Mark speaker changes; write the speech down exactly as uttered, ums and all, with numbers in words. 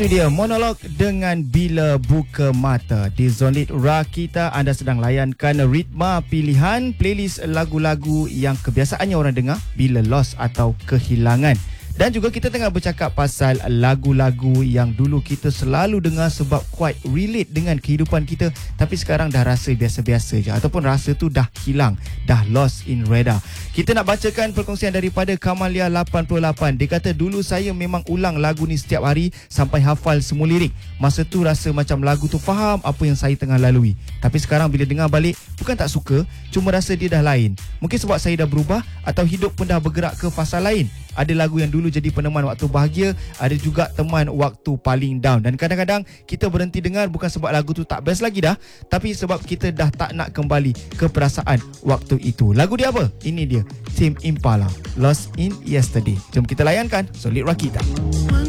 Speaker 1: Ini dia monolog dengan Bila Buka Mata. Di Zonlit Rakita, anda sedang layankan ritma pilihan playlist lagu-lagu yang kebiasaannya orang dengar bila lost atau kehilangan. Dan juga kita tengah bercakap pasal lagu-lagu yang dulu kita selalu dengar sebab quite relate dengan kehidupan kita, tapi sekarang dah rasa biasa-biasa je, ataupun rasa tu dah hilang, dah lost in radar. Kita nak bacakan perkongsian daripada Kamalia lapan puluh lapan. Dia kata, dulu saya memang ulang lagu ni setiap hari sampai hafal semua lirik. Masa tu rasa macam lagu tu faham apa yang saya tengah lalui. Tapi sekarang bila dengar balik, bukan tak suka, cuma rasa dia dah lain. Mungkin sebab saya dah berubah atau hidup pun dah bergerak ke fasa lain. Ada lagu yang dulu jadi peneman waktu bahagia, ada juga teman waktu paling down. Dan kadang-kadang kita berhenti dengar bukan sebab lagu tu tak best lagi dah, tapi sebab kita dah tak nak kembali ke perasaan waktu itu. Lagu dia apa? Ini dia, Tame Impala, Lost in Yesterday. Jom kita layankan Zonlit Rakita.